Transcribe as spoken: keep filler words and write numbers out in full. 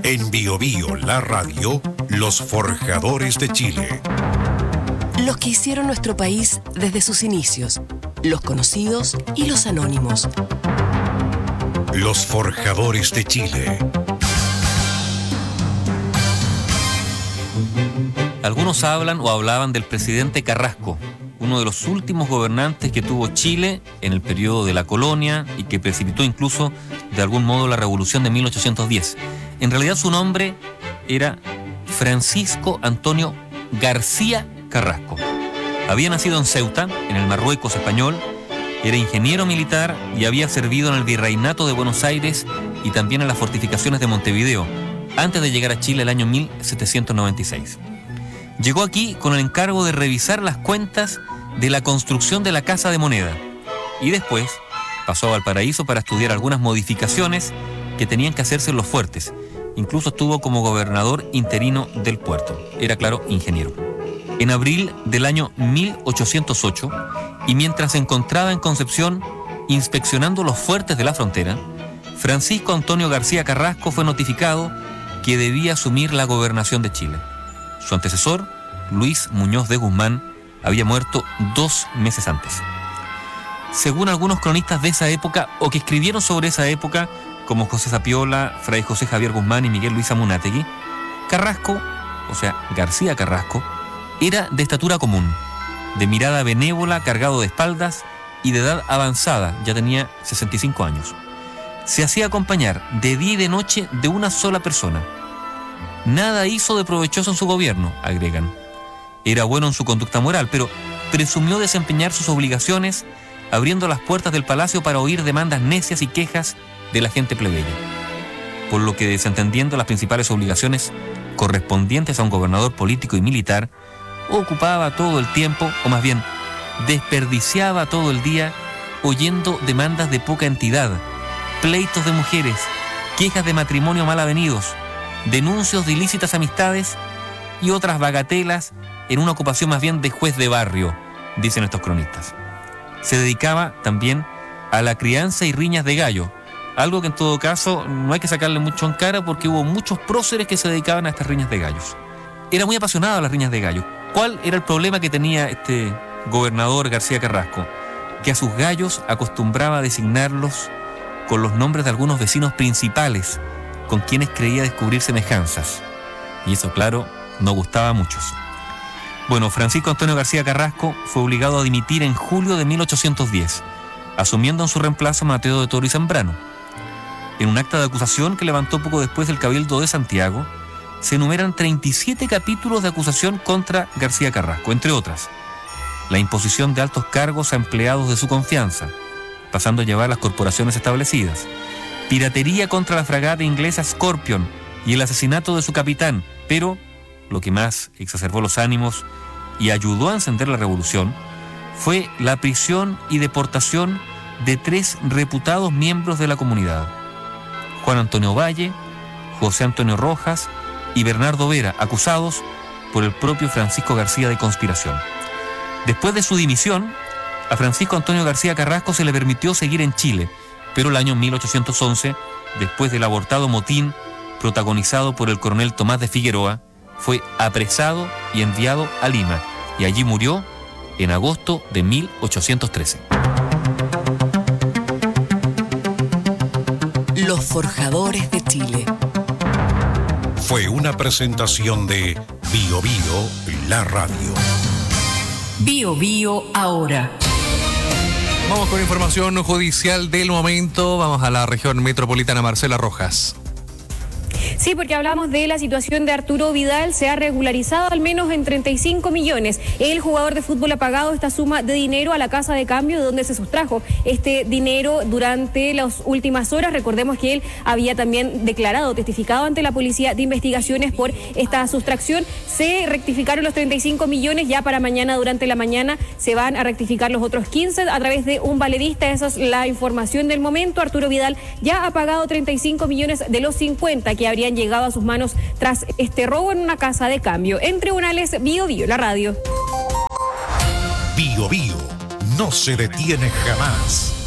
En Bio Bio, la radio, los forjadores de Chile. Los que hicieron nuestro país desde sus inicios, los conocidos y los anónimos. Los forjadores de Chile. Algunos hablan o hablaban del presidente Carrasco, uno de los últimos gobernantes que tuvo Chile en el periodo de la colonia y que precipitó incluso de algún modo la revolución de mil ochocientos diez. En realidad su nombre era Francisco Antonio García Carrasco. Había nacido en Ceuta, en el Marruecos español, era ingeniero militar y había servido en el Virreinato de Buenos Aires y también en las fortificaciones de Montevideo, antes de llegar a Chile el año mil setecientos noventa y seis. Llegó aquí con el encargo de revisar las cuentas de la construcción de la Casa de Moneda y después pasó a Valparaíso para estudiar algunas modificaciones que tenían que hacerse en los fuertes. Incluso estuvo como gobernador interino del puerto. Era, claro, ingeniero. En abril del año mil ochocientos ocho, y mientras se encontraba en Concepción inspeccionando los fuertes de la frontera, Francisco Antonio García Carrasco fue notificado que debía asumir la gobernación de Chile. Su antecesor, Luis Muñoz de Guzmán, había muerto dos meses antes. Según algunos cronistas de esa época, o que escribieron sobre esa época, como José Zapiola, Fray José Javier Guzmán y Miguel Luis Amunátegui, Carrasco, o sea, García Carrasco, era de estatura común, de mirada benévola, cargado de espaldas y de edad avanzada, ya tenía sesenta y cinco años. Se hacía acompañar de día y de noche de una sola persona. Nada hizo de provechoso en su gobierno, agregan. Era bueno en su conducta moral, pero presumió desempeñar sus obligaciones abriendo las puertas del palacio para oír demandas necias y quejas de la gente plebeya. Por lo que, desentendiendo las principales obligaciones correspondientes a un gobernador político y militar, ocupaba todo el tiempo, o más bien, desperdiciaba todo el día oyendo demandas de poca entidad, pleitos de mujeres, quejas de matrimonio mal avenidos, denuncios de ilícitas amistades y otras bagatelas en una ocupación más bien de juez de barrio, dicen estos cronistas. Se dedicaba también a la crianza y riñas de gallo, algo que en todo caso no hay que sacarle mucho en cara porque hubo muchos próceres que se dedicaban a estas riñas de gallos. Era muy apasionado a las riñas de gallos. ¿Cuál era el problema que tenía este gobernador García Carrasco? Que a sus gallos acostumbraba a designarlos con los nombres de algunos vecinos principales con quienes creía descubrir semejanzas. Y eso, claro, no gustaba a muchos. Bueno, Francisco Antonio García Carrasco fue obligado a dimitir en julio de mil ochocientos diez, asumiendo en su reemplazo a Mateo de Toro y Zambrano. En un acta de acusación que levantó poco después del Cabildo de Santiago, se enumeran treinta y siete capítulos de acusación contra García Carrasco, entre otras: la imposición de altos cargos a empleados de su confianza, pasando a llevar las corporaciones establecidas, piratería contra la fragata inglesa Scorpion y el asesinato de su capitán, pero lo que más exacerbó los ánimos y ayudó a encender la revolución fue la prisión y deportación de tres reputados miembros de la comunidad: Juan Antonio Valle, José Antonio Rojas y Bernardo Vera, acusados por el propio Francisco García de conspiración. Después de su dimisión, a Francisco Antonio García Carrasco se le permitió seguir en Chile, pero el año mil ochocientos once, después del abortado motín protagonizado por el coronel Tomás de Figueroa, fue apresado y enviado a Lima, y allí murió en agosto de mil ochocientos trece. Los forjadores de Chile. Fue una presentación de Bio Bio, la radio. Bio Bio ahora. Vamos con información judicial del momento. Vamos a la región metropolitana. Marcela Rojas. Sí, porque hablamos de la situación de Arturo Vidal. Se ha regularizado al menos en treinta y cinco millones. El jugador de fútbol ha pagado esta suma de dinero a la casa de cambio, de donde se sustrajo este dinero durante las últimas horas. Recordemos que él había también declarado, testificado ante la Policía de Investigaciones por esta sustracción. Se rectificaron los treinta y cinco millones. Ya para mañana, durante la mañana, se van a rectificar los otros quince a través de un valerista. Esa es la información del momento. Arturo Vidal ya ha pagado treinta y cinco millones de los cincuenta que habrían llegado a sus manos tras este robo en una casa de cambio. En tribunales, Bio Bio, la radio. Bio Bio no se detiene jamás.